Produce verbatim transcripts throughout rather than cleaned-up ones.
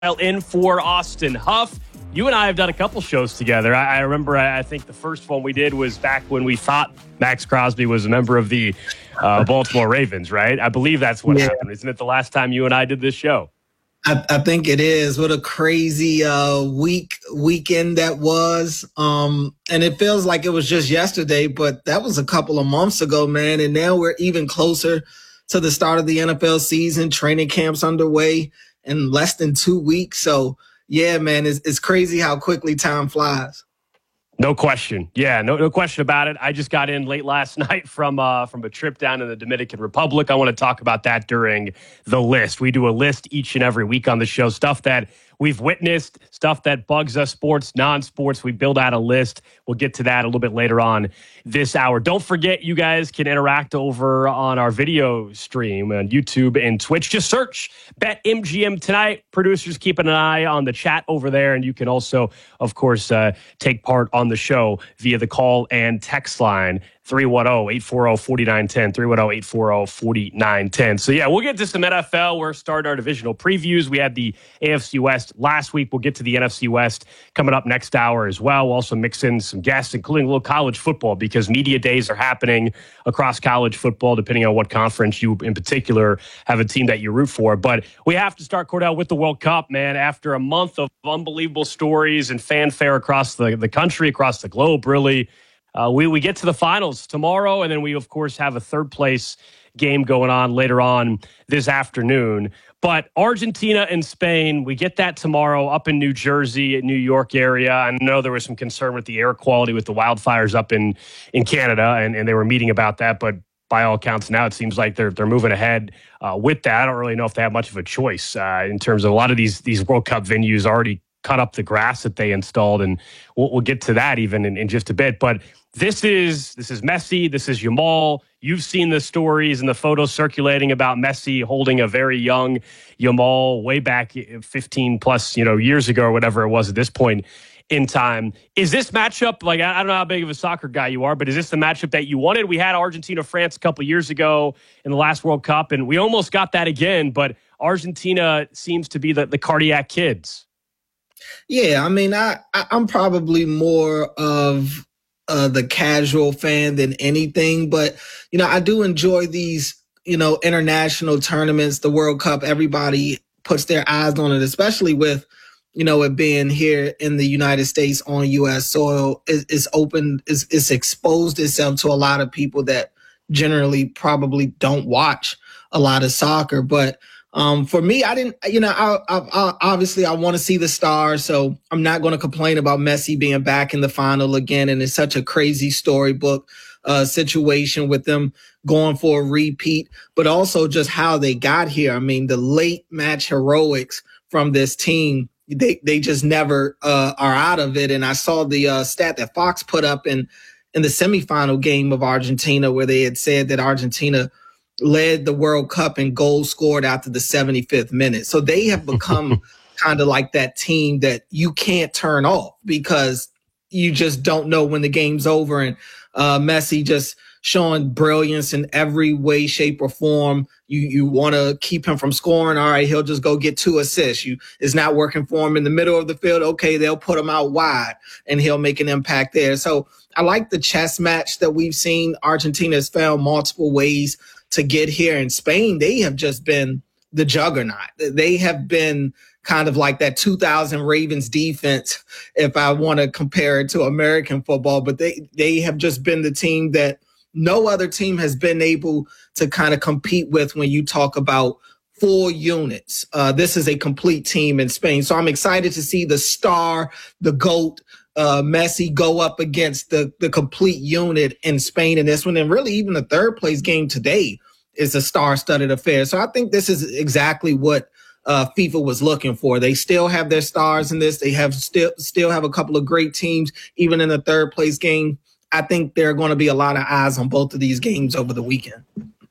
in for Austin Huff. You and I have done a couple shows together. I, I remember, I, I think the first one we did was back when we thought Max Crosby was a member of the uh, Baltimore Ravens, right? I believe that's what yeah. happened. Isn't it the last time you and I did this show? I, I think it is. What a crazy uh, week weekend that was. Um, and it feels like it was just yesterday, but that was a couple of months ago, man. And now we're even closer to the start of the N F L season. Training camp's underway in less than two weeks. So, yeah, man, it's, it's crazy how quickly time flies. No question. Yeah, no no question about it. I just got in late last night from uh, from a trip down to the Dominican Republic. I want to talk about that during the list. We do a list each and every week on the show, stuff that we've witnessed, stuff that bugs us, sports, non-sports. We build out a list. We'll get to that a little bit later on this hour. Don't forget, you guys can interact over on our video stream on YouTube and Twitch. Just search BetMGM Tonight. Producers keeping an eye on the chat over there, and you can also, of course, uh, take part on the show via the call and text line three one zero, eight four zero, four nine one zero, three one zero, eight four zero, four nine one zero. So, yeah, we'll get to some N F L. We're starting our divisional previews. We had the A F C West last week. We'll get to the N F C West coming up next hour as well. We'll also mix in some guests, including a little college football, because media days are happening across college football, depending on what conference you in particular have a team that you root for. But we have to start, Cordell, with the World Cup, man. After a month of unbelievable stories and fanfare across the, the country, across the globe, really, Uh, we, we get to the finals tomorrow, and then we, of course, have a third-place game going on later on this afternoon. But Argentina and Spain, we get that tomorrow up in New Jersey, New York area. I know there was some concern with the air quality with the wildfires up in, in Canada, and, and they were meeting about that. But by all accounts now, it seems like they're they're moving ahead uh, with that. I don't really know if they have much of a choice uh, in terms of a lot of these, these World Cup venues already cut up the grass that they installed, and we'll, we'll get to that even in, in just a bit. But This is this is Messi. This is Yamal. You've seen the stories and the photos circulating about Messi holding a very young Yamal way back fifteen plus you know years ago or whatever it was at this point in time. Is this matchup, like, I don't know how big of a soccer guy you are, but is this the matchup that you wanted? We had Argentina-France a couple years ago in the last World Cup, and we almost got that again, but Argentina seems to be the, the cardiac kids. Yeah, I mean, I, I I'm probably more of Uh, the casual fan than anything. But, you know, I do enjoy these, you know, international tournaments, the World Cup. Everybody puts their eyes on it, especially with, you know, it being here in the United States on U S soil. It, it's opened, it's, it's exposed itself to a lot of people that generally probably don't watch a lot of soccer. But Um, for me, I didn't, you know, I, I, I obviously I want to see the stars, so I'm not going to complain about Messi being back in the final again. And it's such a crazy storybook uh, situation with them going for a repeat, but also just how they got here. I mean, the late match heroics from this team, they they just never uh, are out of it. And I saw the uh, stat that Fox put up in in the semifinal game of Argentina, where they had said that Argentina led the World Cup in goals scored after the seventy-fifth minute. So they have become kind of like that team that you can't turn off because you just don't know when the game's over. And uh, Messi just showing brilliance in every way, shape, or form. You you want to keep him from scoring. All right, he'll just go get two assists. You It's not working for him in the middle of the field. Okay, they'll put him out wide, and he'll make an impact there. So I like the chess match that we've seen. Argentina has found multiple ways to get here. In Spain, they have just been the juggernaut. They have been kind of like that two thousand Ravens defense, if I want to compare it to American football. But they, they have just been the team that no other team has been able to kind of compete with when you talk about full units. Uh, this is a complete team in Spain. So I'm excited to see the star, the GOAT, uh, Messi go up against the, the complete unit in Spain in this one. And really even the third place game today is a star-studded affair. So I think this is exactly what uh, FIFA was looking for. They still have their stars in this. They have still still have a couple of great teams, even in the third place game. I think there are going to be a lot of eyes on both of these games over the weekend.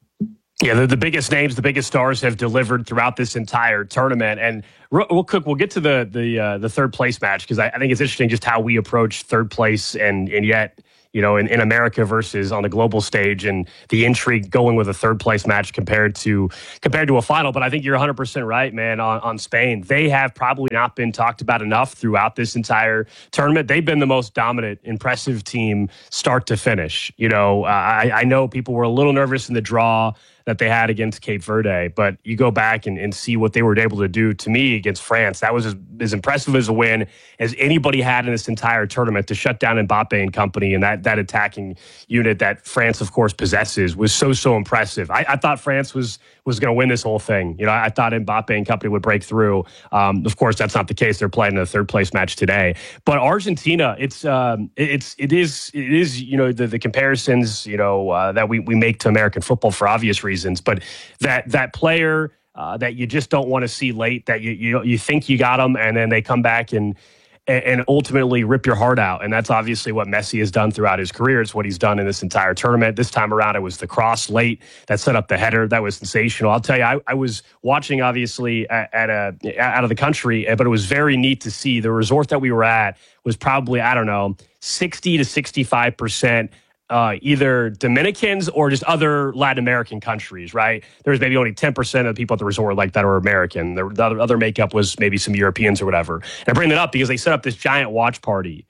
Yeah, the, the biggest names, the biggest stars have delivered throughout this entire tournament. And real quick, we'll get to the the uh, the third place match because I, I think it's interesting just how we approach third place and and yet you know, in, in America versus on the global stage, and the intrigue going with a third place match compared to compared to a final. But I think you're one hundred percent right, man, on, on Spain. They have probably not been talked about enough throughout this entire tournament. They've been the most dominant, impressive team start to finish. You know, uh, I, I know people were a little nervous in the draw that they had against Cape Verde, but you go back and, and see what they were able to do, to me, against France. That was as, as impressive as a win as anybody had in this entire tournament. To shut down Mbappe and company, and that that attacking unit that France, of course, possesses, was so, so impressive. I, I thought France was was going to win this whole thing. You know, I thought Mbappe and company would break through. Um, of course, that's not the case. They're playing in a third place match today. But Argentina, it's um, it's it is it is you know the, the comparisons you know uh, that we we make to American football for obvious reasons. But that that player uh, that you just don't want to see late, that you you you think you got them, and then they come back and and ultimately rip your heart out. And that's obviously what Messi has done throughout his career. It's what he's done in this entire tournament. This time around, it was the cross late that set up the header. That was sensational. I'll tell you, I, I was watching, obviously, at, at a out of the country, but it was very neat to see. The resort that we were at was probably, I don't know, sixty to sixty-five percent Uh, either Dominicans or just other Latin American countries, right? There was maybe only ten percent of the people at the resort like that are American. The, the other, other makeup was maybe some Europeans or whatever. And I bring that up because they set up this giant watch party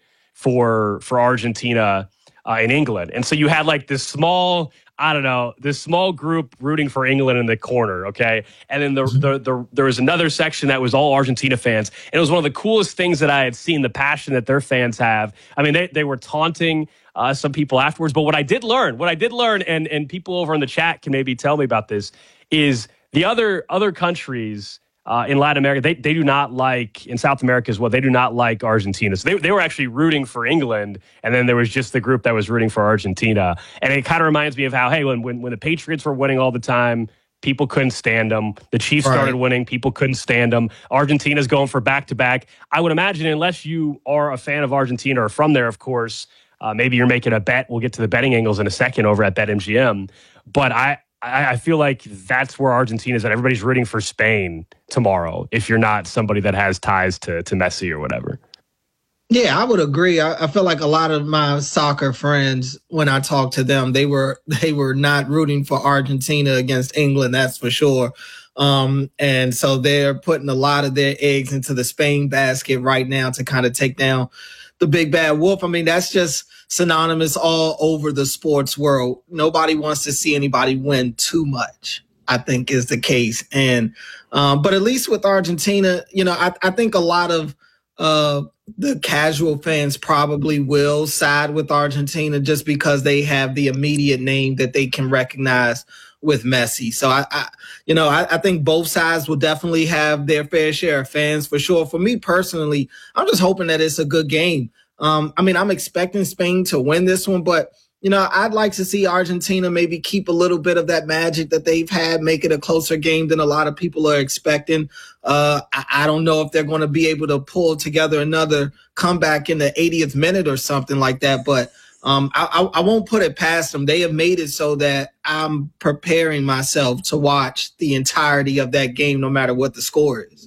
for for Argentina uh, in England. And so you had like this small, I don't know, this small group rooting for England in the corner, okay? And then the, the, the, there was another section that was all Argentina fans. And it was one of the coolest things that I had seen, the passion that their fans have. I mean, they, they were taunting Uh, some people afterwards. But what I did learn, what I did learn, and and people over in the chat can maybe tell me about this, is the other other countries uh, in Latin America, they they do not like, in South America as well, they do not like Argentina. So they, they were actually rooting for England, and then there was just the group that was rooting for Argentina. And it kind of reminds me of how, hey, when, when, when the Patriots were winning all the time, people couldn't stand them. The Chiefs Right. started winning. People couldn't stand them. Argentina's going for back-to-back. I would imagine, unless you are a fan of Argentina or from there, of course, Uh, maybe you're making a bet. We'll get to the betting angles in a second over at BetMGM. But I, I, I feel like that's where Argentina is at. Everybody's rooting for Spain tomorrow if you're not somebody that has ties to, to Messi or whatever. Yeah, I would agree. I, I feel like a lot of my soccer friends, when I talk to them, they were they were not rooting for Argentina against England, that's for sure. Um, and so they're putting a lot of their eggs into the Spain basket right now to kind of take down the big bad wolf. I mean, that's just synonymous all over the sports world. Nobody wants to see anybody win too much, I think is the case. And, um, but at least with Argentina, you know, I, I think a lot of, uh, the casual fans probably will side with Argentina just because they have the immediate name that they can recognize with Messi. So I, I you know, I, I think both sides will definitely have their fair share of fans for sure. For me personally, I'm just hoping that it's a good game. Um, I mean, I'm expecting Spain to win this one, but you know, I'd like to see Argentina maybe keep a little bit of that magic that they've had, make it a closer game than a lot of people are expecting. Uh, I, I don't know if they're going to be able to pull together another comeback in the eightieth minute or something like that, but um, I, I, I won't put it past them. They have made it so that I'm preparing myself to watch the entirety of that game, no matter what the score is.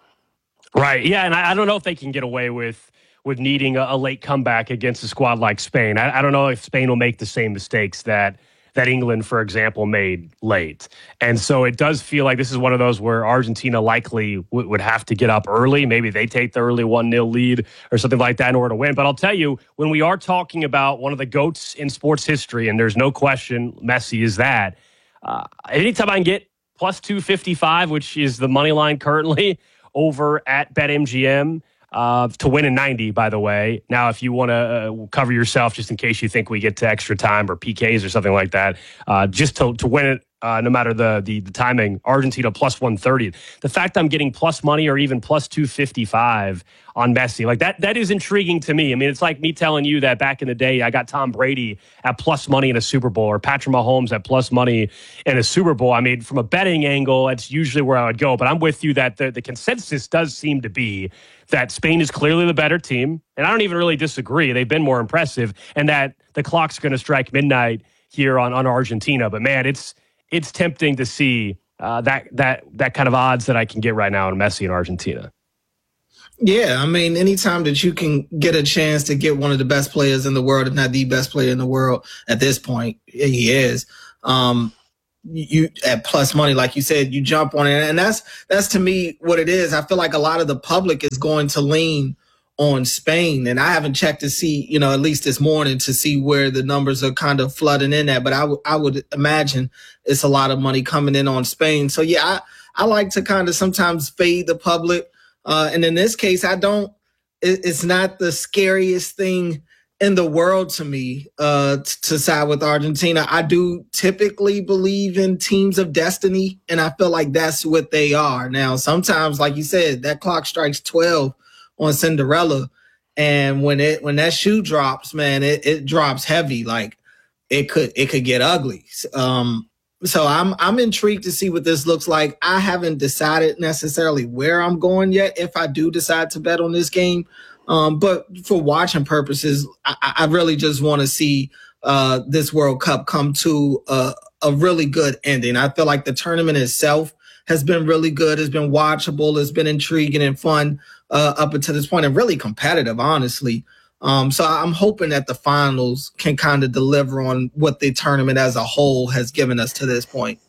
Right. Yeah, and I, I don't know if they can get away with with needing a, a late comeback against a squad like Spain. I, I don't know if Spain will make the same mistakes that that England, for example, made late. And so it does feel like this is one of those where Argentina likely w- would have to get up early. Maybe they take the early one nil lead or something like that in order to win. But I'll tell you, when we are talking about one of the GOATs in sports history, and there's no question Messi is that, uh, anytime I can get plus two fifty-five, which is the money line currently over at BetMGM, Uh, to win in ninety, by the way. Now, if you want to uh, cover yourself just in case you think we get to extra time or P Ks or something like that, uh, just to, to win it, uh, no matter the, the the timing, Argentina plus one thirty. The fact I'm getting plus money or even plus two fifty-five on Messi, like that, that is intriguing to me. I mean, it's like me telling you that back in the day, I got Tom Brady at plus money in a Super Bowl or Patrick Mahomes at plus money in a Super Bowl. I mean, from a betting angle, that's usually where I would go. But I'm with you that the, the consensus does seem to be that Spain is clearly the better team. And I don't even really disagree. They've been more impressive. And that the clock's going to strike midnight here on, on Argentina. But, man, it's it's tempting to see uh, that that that kind of odds that I can get right now on Messi in Argentina. Yeah, I mean, anytime that you can get a chance to get one of the best players in the world, if not the best player in the world at this point, he is. Um, you at plus money, like you said, you jump on it, and that's that's to me what it is. I feel like a lot of the public is going to lean on Spain, and I haven't checked to see, you know, at least this morning to see where the numbers are kind of flooding in at. But I, w- I would imagine it's a lot of money coming in on Spain. So yeah, I, I like to kind of sometimes fade the public, uh, and in this case, I don't. It, it's not the scariest thing in the world to me uh, t- to side with Argentina. I do typically believe in teams of destiny, and I feel like that's what they are. Now, sometimes, like you said, that clock strikes twelve on Cinderella, and when it when that shoe drops, man, it, it drops heavy. Like it could it could get ugly. Um, so I'm I'm intrigued to see what this looks like. I haven't decided necessarily where I'm going yet. If I do decide to bet on this game. Um, but for watching purposes, I, I really just want to see uh, this World Cup come to a, a really good ending. I feel like the tournament itself has been really good, has been watchable, has been intriguing and fun uh, up until this point, and really competitive, honestly. Um, so I'm hoping that the finals can kind of deliver on what the tournament as a whole has given us to this point.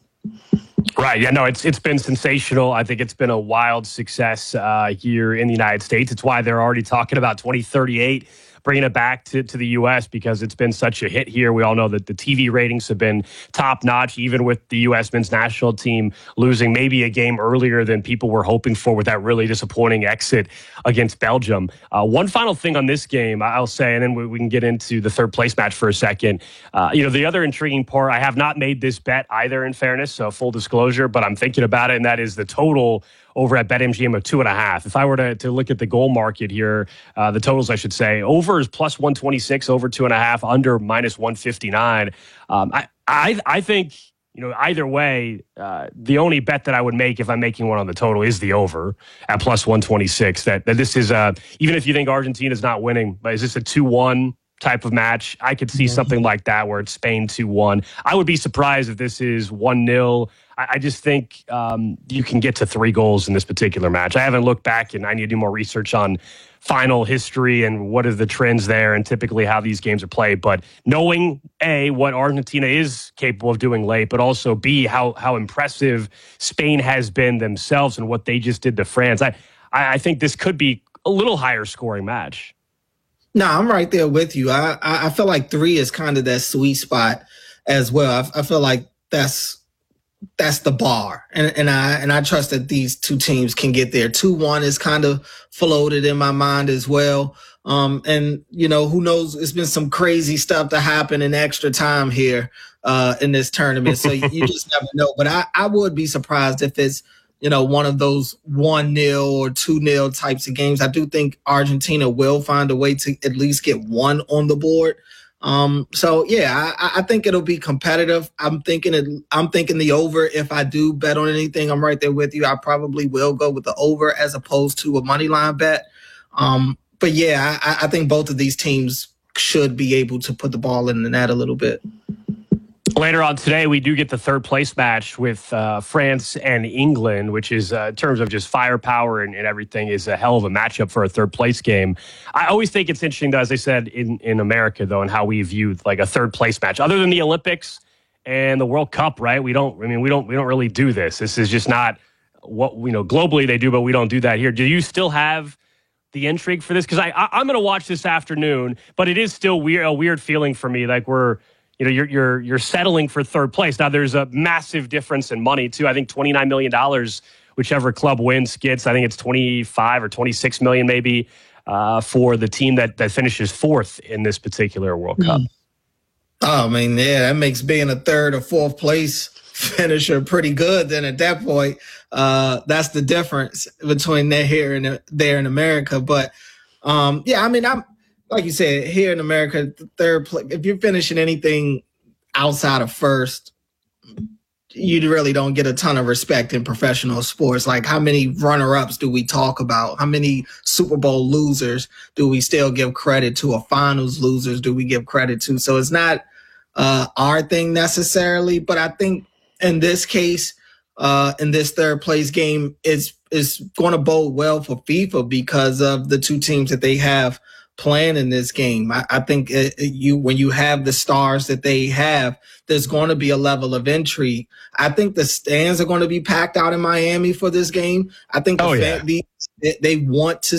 Right. Yeah, no, it's it's been sensational. I think it's been a wild success uh, here in the United States. It's why they're already talking about twenty thirty-eight, bringing it back to, to the U S because it's been such a hit here. We all know that the T V ratings have been top notch, even with the U S men's national team losing maybe a game earlier than people were hoping for with that really disappointing exit against Belgium. Uh, one final thing on this game, I'll say, and then we, we can get into the third place match for a second. Uh, you know, the other intriguing part, I have not made this bet either, in fairness, so full disclosure, but I'm thinking about it, and that is the total over at BetMGM of two and a half. If I were to, to look at the goal market here, uh, the totals, I should say, over is plus one twenty-six, over two and a half, under minus one fifty-nine. Um, I, I, I think, you know, either way, uh, the only bet that I would make if I'm making one on the total is the over at plus one twenty-six. That, that this is, uh, even if you think Argentina's not winning, but is this a two one type of match? I could see something like that where it's Spain two one. I would be surprised if this is one nil. I just think um, you can get to three goals in this particular match. I haven't looked back, and I need to do more research on final history and what are the trends there and typically how these games are played. But knowing, A, what Argentina is capable of doing late, but also, B, how how impressive Spain has been themselves and what they just did to France, I, I think this could be a little higher scoring match. No, I'm right there with you. I, I feel like three is kind of that sweet spot as well. I, I feel like that's that's the bar. And, and I, and I trust that these two teams can get there. two one is kind of floated in my mind as well. Um, and you know, who knows, it's been some crazy stuff to happen in extra time here, uh, in this tournament. So you, you just never know, but I, I would be surprised if it's, you know, one of those one nil or two nil types of games. I do think Argentina will find a way to at least get one on the board. Um, so yeah, I, I think it'll be competitive. I'm thinking it, I'm thinking the over. If I do bet on anything, I'm right there with you. I probably will go with the over as opposed to a money line bet. Um, but yeah, I, I think both of these teams should be able to put the ball in the net a little bit. Later on today, we do get the third place match with uh, France and England, which is, uh, in terms of just firepower and, and everything, is a hell of a matchup for a third place game. I always think it's interesting, though, as I said, in, in America, though, and how we view like a third place match. Other than the Olympics and the World Cup, right? We don't, I mean, we don't, we don't really do this. This is just not what, you know, globally they do, but we don't do that here. Do you still have the intrigue for this? Because I, I, I'm going to watch this afternoon, but it is still weird, a weird feeling for me. Like we're, You know, you're you're you're settling for third place. Now, there's a massive difference in money, too. I think twenty-nine million dollars, whichever club wins, gets. I think it's twenty-five or twenty-six million dollars maybe uh, for the team that, that finishes fourth in this particular World Cup. Oh, I mean, yeah, that makes being a third or fourth place finisher pretty good. Then at that point, uh, that's the difference between there here and there in America. But, um, yeah, I mean, I'm, like you said, here in America, the third place, if you're finishing anything outside of first, you really don't get a ton of respect in professional sports. Like, how many runner-ups do we talk about? How many Super Bowl losers do we still give credit to, or finals losers do we give credit to? So it's not uh, our thing necessarily, but I think in this case, uh, in this third place game is is going to bode well for FIFA because of the two teams that they have playing in this game. I, I think it, it, you when you have the stars that they have, there's going to be a level of intrigue. I think the stands are going to be packed out in Miami for this game. I think the oh, fan, yeah. the, they want to